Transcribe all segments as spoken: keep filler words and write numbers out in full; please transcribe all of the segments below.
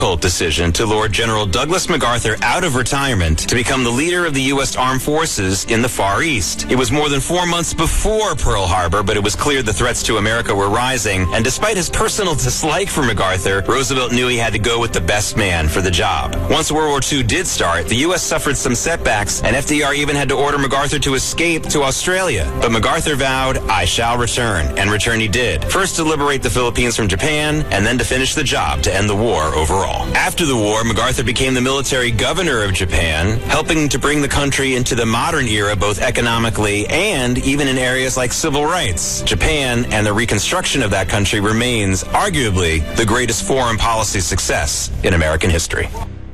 decision to lure General Douglas MacArthur out of retirement to become the leader of the U S Armed Forces in the Far East. It was more than four months before Pearl Harbor, but it was clear the threats to America were rising, and despite his personal dislike for MacArthur, Roosevelt knew he had to go with the best man for the job. Once World War Two did start, the U S suffered some setbacks, and F D R even had to order MacArthur to escape to Australia. But MacArthur vowed, "I shall return," and return he did. First to liberate the Philippines from Japan, and then to finish the job to end the war overall. After the war, MacArthur became the military governor of Japan, helping to bring the country into the modern era both economically and even in areas like civil rights. Japan and the reconstruction of that country remains arguably the greatest foreign policy success in American history.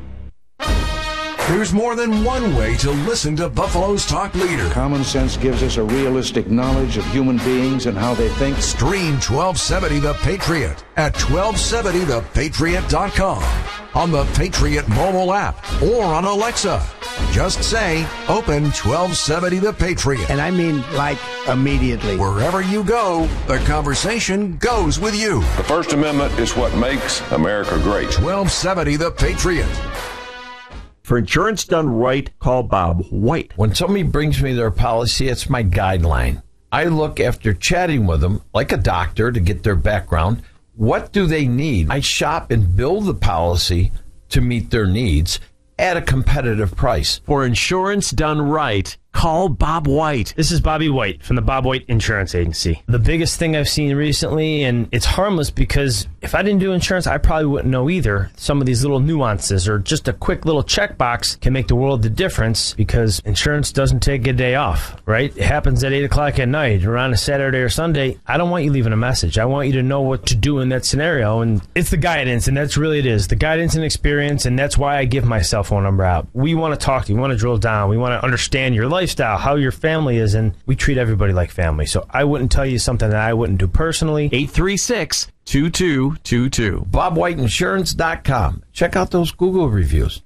There's more than one way to listen to Buffalo's Talk Leader. Common sense gives us a realistic knowledge of human beings and how they think. Stream twelve seventy The Patriot at twelve seventy the patriot dot com, on the Patriot mobile app, or on Alexa. Just say, open twelve seventy The Patriot. And I mean, like, immediately. Wherever you go, the conversation goes with you. The First Amendment is what makes America great. twelve seventy The Patriot. For insurance done right, call Bob White. When somebody brings me their policy, it's my guideline. I look after chatting with them, like a doctor, to get their background. What do they need? I shop and build the policy to meet their needs at a competitive price. For insurance done right, call Bob White. This is Bobby White from the Bob White Insurance Agency. The biggest thing I've seen recently, and it's harmless because if I didn't do insurance, I probably wouldn't know either. Some of these little nuances or just a quick little checkbox can make the world of difference, because insurance doesn't take a day off, right? It happens at eight o'clock at night or on a Saturday or Sunday. I don't want you leaving a message. I want you to know what to do in that scenario, and it's the guidance, and that's really it is. The guidance and experience, and that's why I give my cell phone number out. We want to talk to you. We want to drill down. We want to understand your lifestyle, how your family is, and we treat everybody like family. So I wouldn't tell you something that I wouldn't do personally. eight three six, two two two two. bob white insurance dot com. Check out those Google reviews.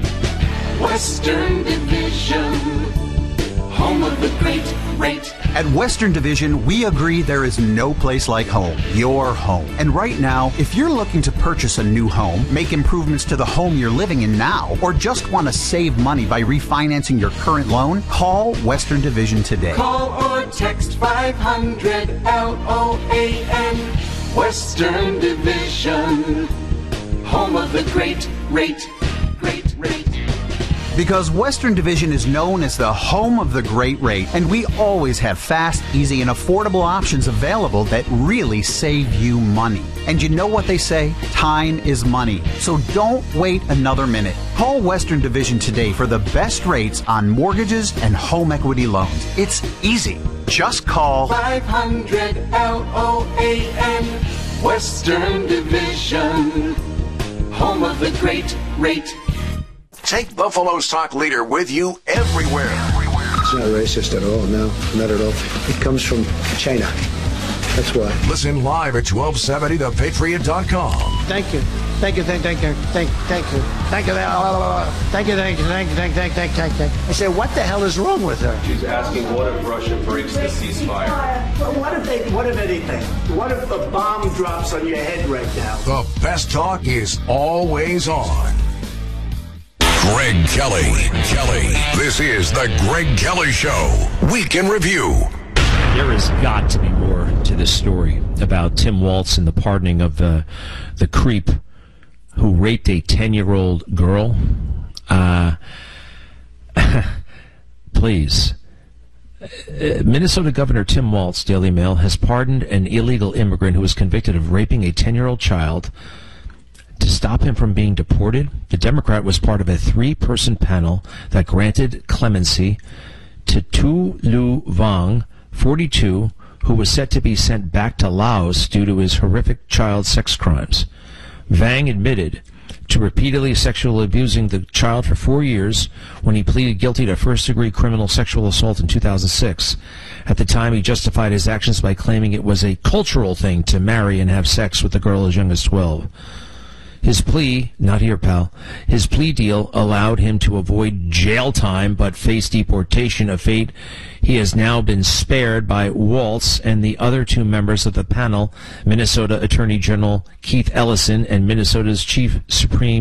Western Division, home of the great rate. At Western Division, we agree there is no place like home, your home. And right now, if you're looking to purchase a new home, make improvements to the home you're living in now, or just want to save money by refinancing your current loan, call Western Division today. Call or text five hundred L O A N. Western Division, home of the great rate. Great rate. Because Western Division is known as the home of the great rate, and we always have fast, easy, and affordable options available that really save you money. And you know what they say? Time is money. So don't wait another minute. Call Western Division today for the best rates on mortgages and home equity loans. It's easy. Just call five hundred L O A N. Western Division, home of the great rate. Take Buffalo's Talk Leader with you everywhere. It's not racist at all, no, not at all. It comes from China. That's why. Listen live at twelve seventy the patriot dot com. Thank you. Thank you, thank, thank you, thank, thank you, thank you, thank you, thank you, thank you, thank you, thank you, thank you. I said, what the hell is wrong with her? She's asking, what if Russia breaks the ceasefire? Well, what if they, what if anything? What if the bomb drops on your head right now? The best talk is always on. Greg Kelly. Kelly. This is the Greg Kelly Show. Week in Review. There has got to be more to this story about Tim Waltz and the pardoning of the the creep who raped a ten-year-old girl. Uh, please. Uh, Minnesota Governor Tim Waltz, Daily Mail, has pardoned an illegal immigrant who was convicted of raping a ten-year-old child to stop him from being deported. The Democrat was part of a three-person panel that granted clemency to Tu Lu Vang, forty-two, who was set to be sent back to Laos due to his horrific child sex crimes. Vang admitted to repeatedly sexually abusing the child for four years when he pleaded guilty to first-degree criminal sexual assault in two thousand six. At the time, he justified his actions by claiming it was a cultural thing to marry and have sex with a girl as young as twelve. His plea, not here, pal, his plea deal allowed him to avoid jail time but face deportation, a fate he has now been spared by Waltz and the other two members of the panel, Minnesota Attorney General Keith Ellison and Minnesota's Chief Supreme